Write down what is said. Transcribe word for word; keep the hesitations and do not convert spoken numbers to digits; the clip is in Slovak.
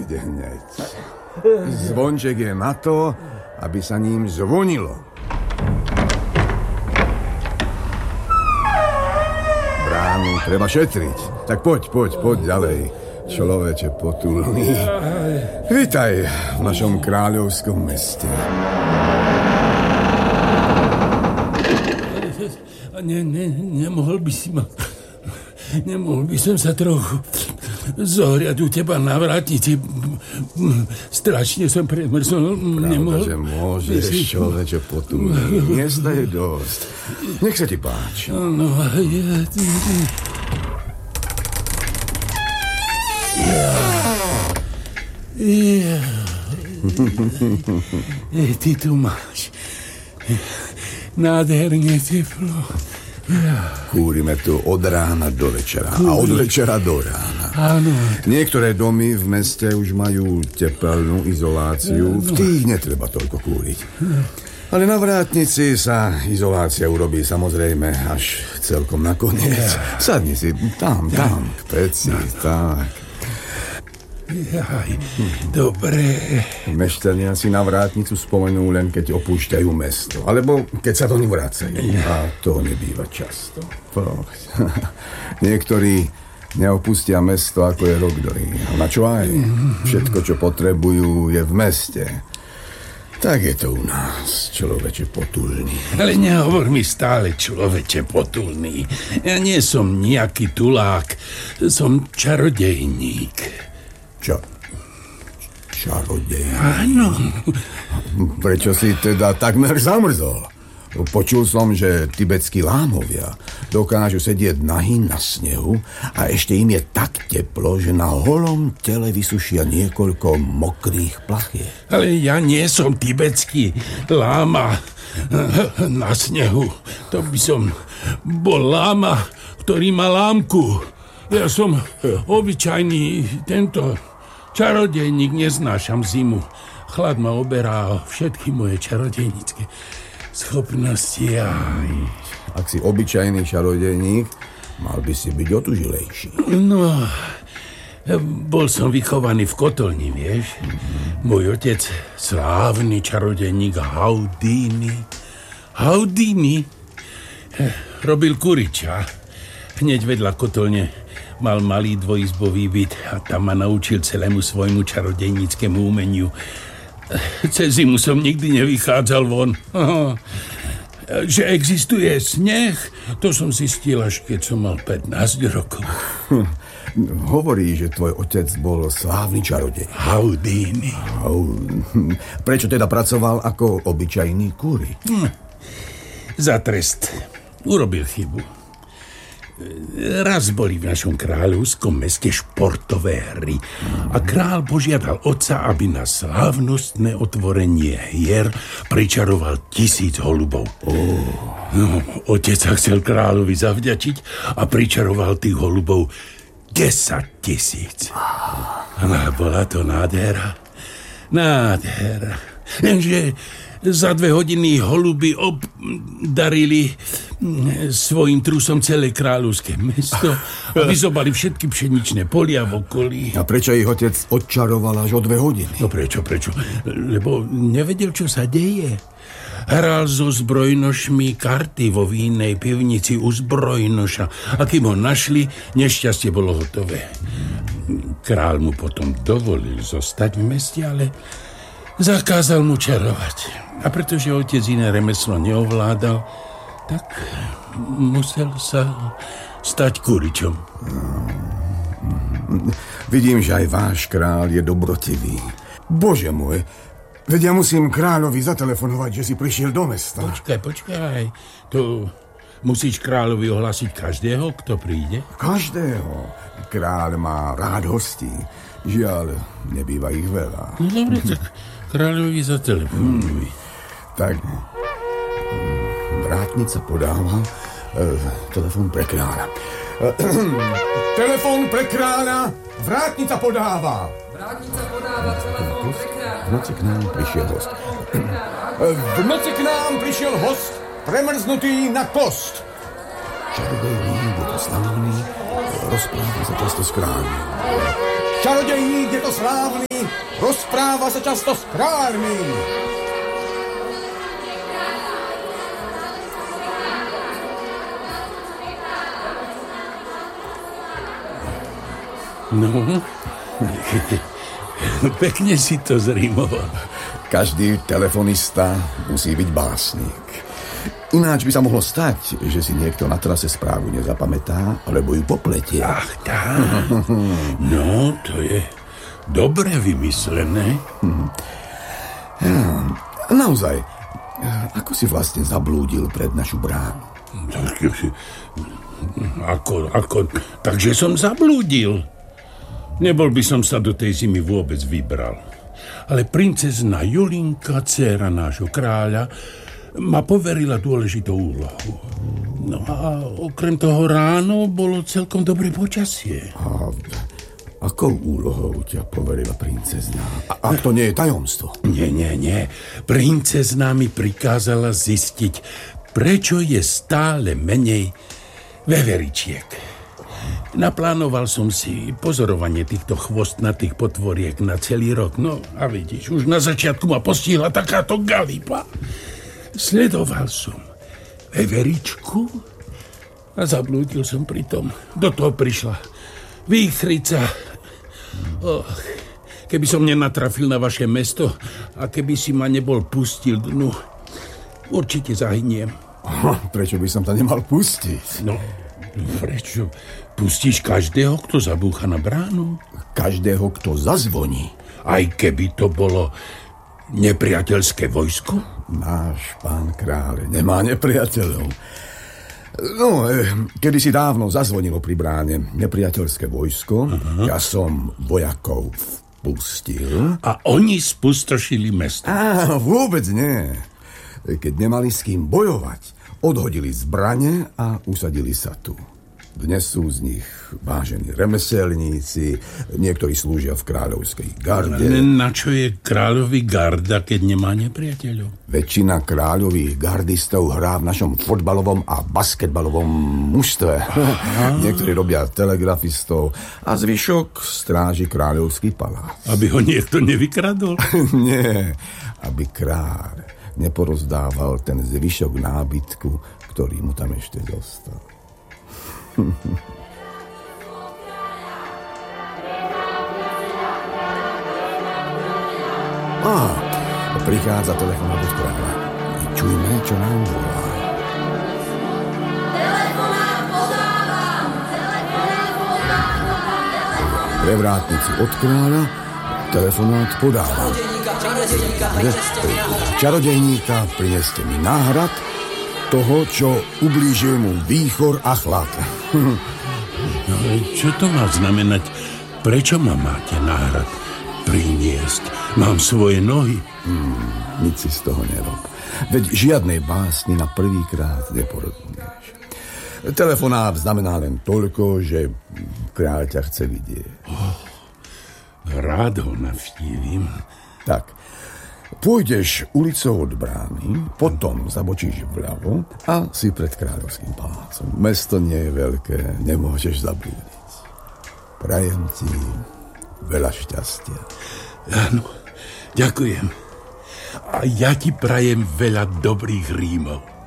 príde hneď. Zvonček je na to, aby sa ním zvonilo. Bránu treba šetriť. Tak poď, poď, poď ďalej. Človeče potulný. Vítaj v našom kráľovskom meste. Ne, ne, nemohol by si ma... Nemohol by som sa trochu zohriať u teba na vrátnici. Strašne som premrzol. Pravda, že môžeš, človeče potulný. Miesta je dosť. Nech sa ti páči. No, je... Ja... Ja... Ty tu máš nádherne teplo. Ja. Kúrime tu od rána do večera a od večera do rána. Áno. Niektoré domy v meste už majú tepelnú izoláciu. V tých netreba toľko kúriť. Ale na vrátnici sa izolácia urobí samozrejme až celkom nakoniec. Sadni si tam, tam, k peci, tak. Jaj, dobre. Mešťania si na vrátnicu spomenú len, keď opúšťajú mesto. Alebo keď sa do ní vracajú. A to nebýva často. Niektorí neopustia mesto, ako je rok druhý. A na čo aj? Všetko, čo potrebujú, je v meste. Tak je to u nás, človeče potulný. Ale nehovor mi stále, človeče potulný. Ja nie som nejaký tulák. Som čarodejník. Čo? Čarodej. Áno. Prečo si teda takmer zamrzol? Počul som, že tibetskí lámovia dokážu sedieť nahý na snehu a ešte im je tak teplo, že na holom tele vysušia niekoľko mokrých plachiet. Ale ja nie som tibetský láma na snehu. To by som bol láma, ktorý má lámku. Ja som obyčajný tento čarodejník, neznášam zimu. Chlad ma oberá všetky moje čarodejnícke schopnosti. Aj. Ak si obyčajný čarodejník, mal by si byť otužilejší. No, bol som vychovaný v kotolni, vieš. Môj otec, slávny čarodejník Houdini. Houdini robil kuriča. Hneď vedľa kotolne mal malý dvojizbový byt a tam ma naučil celému svojmu čarodejníckemu umeniu. Cez zimu som nikdy nevychádzal von. Aha. Že existuje sneh, to som zistil až keď som mal pätnásť rokov. Hm. Hovorí, že tvoj otec bol slávny čarodej. Houdini. Hm. Prečo teda pracoval ako obyčajný kúri? Hm. Za trest. Urobil chybu. Raz boli v našom kráľovskom meste športové hry a kráľ požiadal otca, aby na slávnostné otvorenie hier pričaroval tisíc holubov. Oh. No, otec sa chcel kráľovi zavďačiť a pričaroval tých holubov desať tisíc. A bola to nádhera. Nádhera. Lenže za dve hodiny holuby obdarili svojim trusom celé kráľovské mesto a vyzobali všetky pšeničné polia v okolí. A prečo ich otec odčaroval až o dve hodiny? No prečo, prečo? Lebo nevedel, čo sa deje. Hral so zbrojnošmi karty vo vínej pivnici u zbrojnoša. A kým ho našli, nešťastie bolo hotové. Kráľ mu potom dovolil zostať v meste, ale zakázal mu čarovať. A pretože otec iné remeslo neovládal, tak musel sa stať kuričom. Vidím, že aj váš kráľ je dobrotivý. Bože môj, veď ja musím kráľovi zatelefonovať, že si prišiel do mesta. Počkaj, počkaj. To musíš kráľovi ohlásiť každého, kto príde? Každého. Kráľ má rád hostí. Žiaľ, nebýva ich veľa. No dobre, tak kráľovi zatelefonuj. Hmm. Tak, vrátnica podáva e, telefon pre kráľa. E, telefon pre kráľa, vrátnica podáva. Vrátnica podáva telefon pre kráľa. V noci k nám prišiel host. V noci k nám prišiel host, premrznutý na kost. Čarodejník je to slávny, rozpráva sa často s kráľom. Čarodejník je to slávny, rozpráva sa často s kráľmi. No, pekne si to zrimoval. Každý telefonista musí byť básnik. Ináč by sa mohlo stať, že si niekto na trase správu nezapamätá, alebo ju popletie. Ach, tak. No, to je dobre vymyslené. Hm. Ja, naozaj, ako si vlastne zablúdil pred našu bránu? Ako, ako, takže som zablúdil. Nebol by som sa do tej zimy vôbec vybral. Ale princezna Julinka, dcéra nášho kráľa, ma poverila dôležitou úlohu. No a okrem toho ráno bolo celkom dobré počasie. A akou úlohou ťa poverila princezna? A, ak to nie je tajomstvo? Nie, nie, nie. Princezna mi prikázala zistiť, prečo je stále menej veveričiek. Naplánoval som si pozorovanie týchto chvostnatých potvoriek na celý rok. No a vidíš, už na začiatku ma postihla takáto galipa. Sledoval som veveričku a zablúdil som pritom. Do toho prišla výchrica. Oh, keby som nenatrafil na vaše mesto a keby si ma nebol pustil dnu, určite zahyniem. Prečo by som to nemal pustiť? No, prečo? Pustíš každého, kto zabúcha na bránu? Každého, kto zazvoní. Aj keby to bolo nepriateľské vojsko? Náš pán kráľ nemá nepriateľov. No, kedy si dávno zazvonilo pri bráne nepriateľské vojsko, aha, ja som vojakov vpustil. A oni spustošili mesto? Á, vôbec nie. Keď nemali s kým bojovať, odhodili zbrane a usadili sa tu. Dnes sú z nich vážení remeselníci, niektorí slúžia v kráľovskej garde. Na čo je kráľový garda, keď nemá nepriateľov? Väčšina kráľových gardistov hrá v našom fotbalovom a basketbalovom mužstve. Niektorí robia telegrafistov a zvyšok stráži kráľovský palác. Aby ho niekto nevykradol? Nie, aby kráľ neporozdával ten zvyšok nábytku, ktorý mu tam ešte zostal. Á, prichádza telefonát od kráľa. Čujme, čo nám volá. Telefonát podávam! Telefonát podávam! Prevrátnici od kráľa, telefonát podávam. Čarodejníka, prineste mi náhrad toho, čo ublížil mu výchor a chlad. No, čo to má znamenať? Prečo ma máte náhrad priniesť? Mám svoje nohy. Hmm, nič si z toho nerob. Veď žiadnej básni na prvýkrát neporozumieš. Telefonát znamená len toľko, že kráľ ťa chce vidieť. Oh, rád ho navštívim. Tak, pôjdeš ulicou od brány, potom zabočíš vľavo a si pred kráľovským palácom. Mesto nie je veľké, nemôžeš zablúdiť. Prajem ti veľa šťastia. Áno, ďakujem. A ja ti prajem veľa dobrých rímov.